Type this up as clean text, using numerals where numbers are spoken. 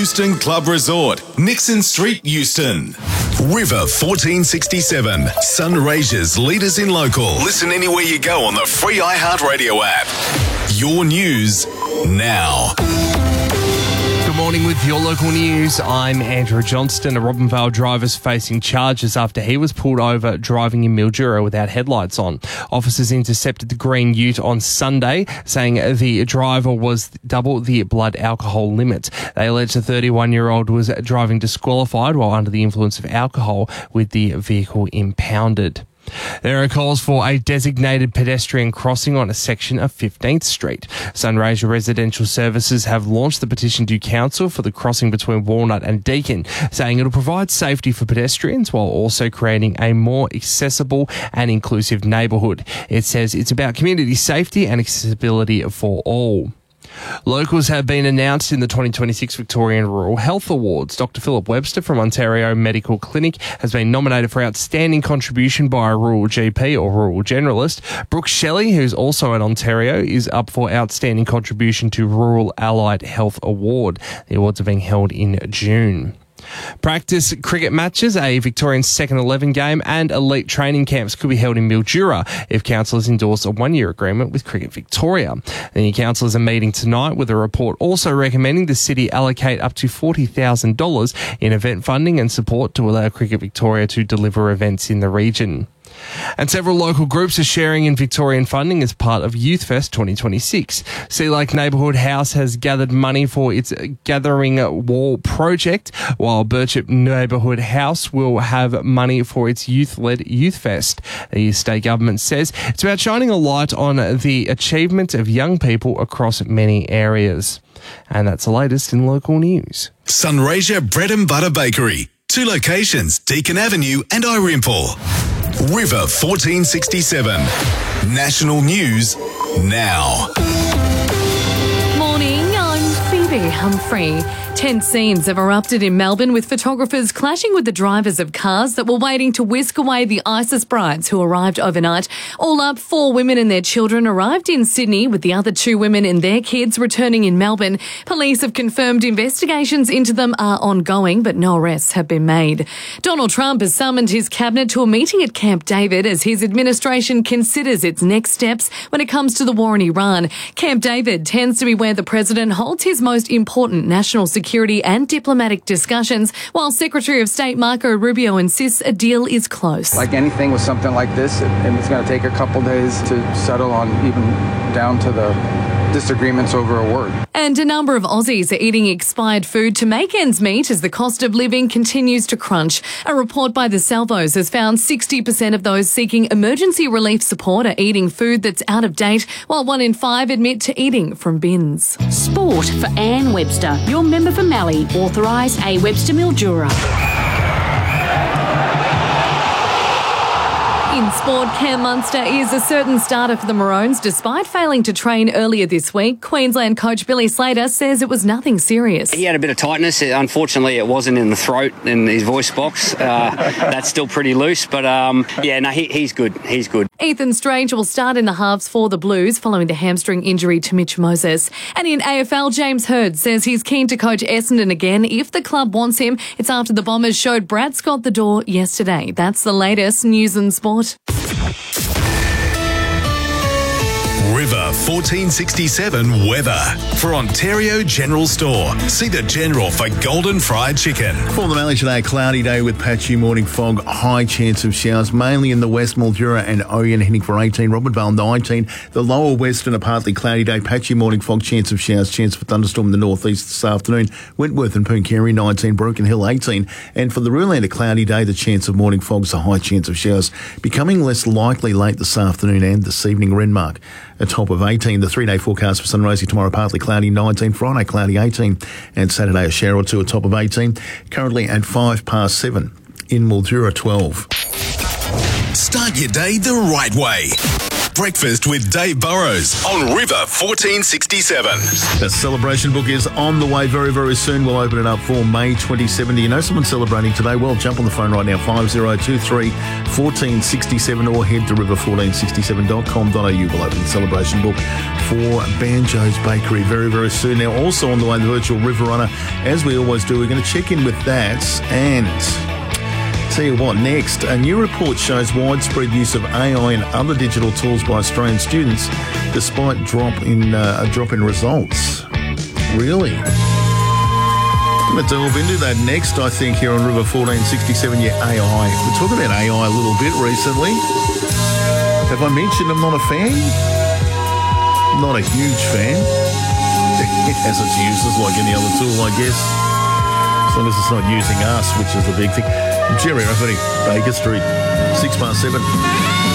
Euston Club Resort, Nixon Street, Euston. River 1467, Sunraysia's leaders in local. Listen anywhere you go on the free iHeartRadio app. Your news now. Good morning with your local news. I'm Andrew Johnston. A Robinvale driver's facing charges after he was pulled over driving in Mildura without headlights on. Officers intercepted the green ute on Sunday, saying the driver was double the blood alcohol limit. They allege the 31-year-old was driving disqualified while under the influence of alcohol with the vehicle impounded. There are calls for a designated pedestrian crossing on a section of 15th Street. Sunraysia Residential Services have launched the petition to Council for the crossing between Walnut and Deakin, saying it'll provide safety for pedestrians while also creating a more accessible and inclusive neighbourhood. It says it's about community safety and accessibility for all. Locals have been announced in the 2026 Victorian Rural Health Awards. Dr. Philip Webster from Ontario Medical Clinic has been nominated for Outstanding Contribution by a Rural GP or Rural Generalist. Brooke Shelley, who's also in Ontario, is up for Outstanding Contribution to Rural Allied Health Award. The awards are being held in June. Practice cricket matches, a Victorian second 11 game and elite training camps could be held in Mildura if councillors endorse a one-year agreement with Cricket Victoria. The new councillors are meeting tonight with a report also recommending the city allocate up to $40,000 in event funding and support to allow Cricket Victoria to deliver events in the region. And several local groups are sharing in Victorian funding as part of Youthfest 2026. Sea Lake Neighbourhood House has gathered money for its Gathering Wall project, while Birchip Neighbourhood House will have money for its youth-led Youthfest. The state government says it's about shining a light on the achievement of young people across many areas. And that's the latest in local news. Sunraysia Bread and Butter Bakery. 2 locations, Deakin Avenue and Irimple. River 1467. National News now. Morning, I'm Phoebe Humphrey. Tense scenes have erupted in Melbourne with photographers clashing with the drivers of cars that were waiting to whisk away the ISIS brides who arrived overnight. All up, 4 women and their children arrived in Sydney, with the other 2 women and their kids returning in Melbourne. Police have confirmed investigations into them are ongoing, but no arrests have been made. Donald Trump has summoned his cabinet to a meeting at Camp David as his administration considers its next steps when it comes to the war in Iran. Camp David tends to be where the president holds his most important national security and diplomatic discussions, while Secretary of State Marco Rubio insists a deal is close. Like anything with something like this, and it's going to take a couple days to settle on, even down to the disagreements over a word. And a number of Aussies are eating expired food to make ends meet as the cost of living continues to crunch. A report by the Salvos has found 60% of those seeking emergency relief support are eating food that's out of date, while 1 in 5 admit to eating from bins. Sport for Anne Webster, your member for Mallee, authorised A. Webster Mildura. In sport, Cam Munster is a certain starter for the Maroons despite failing to train earlier this week. Queensland coach Billy Slater says it was nothing serious. He had a bit of tightness. Unfortunately, it wasn't in the throat, in his voice box. That's still pretty loose, but he's good. He's good. Ethan Strange will start in the halves for the Blues following the hamstring injury to Mitch Moses. And in AFL, James Hird says he's keen to coach Essendon again if the club wants him. It's after the Bombers showed Brad Scott the door yesterday. That's the latest news and sport. River 1467 weather for Ontario General Store. See the General for golden fried chicken. For the Mallee today, cloudy day with patchy morning fog, high chance of showers, mainly in the west, Mildura and Oyen, heading for 18, Robinvale 19. The lower western, a partly cloudy day, patchy morning fog, chance of showers, chance of a thunderstorm in the northeast this afternoon. Wentworth and Pooncarie 19, Broken Hill 18. And for the Ruland, a cloudy day, the chance of morning fogs, a high chance of showers, becoming less likely late this afternoon and this evening. Renmark, a top of 18. The 3-day forecast for Sunraysia tomorrow, partly cloudy 19, Friday cloudy 18, and Saturday a shower or two, a top of 18. Currently at 7:05 in Mildura 12. Start your day the right way. Breakfast with Dave Burrows on River 1467. The celebration book is on the way very, very soon. We'll open it up for May 27. Do you know someone celebrating today? Well, jump on the phone right now, 5023 1467, or head to river1467.com.au. We'll open the celebration book for Banjo's Bakery very, very soon. Now, also on the way, the virtual River Runner. As we always do, we're going to check in with that and tell you what, next, a new report shows widespread use of AI and other digital tools by Australian students, despite a drop in results. Really? I'm going to delve into that next, I think, here on River 1467. Yeah, AI. We're talking about AI a little bit recently. Have I mentioned I'm not a fan? Not a huge fan. As its uses, like any other tool, I guess. As long as it's not using us, which is the big thing. Jerry Rafferty, Baker Street, 7:06.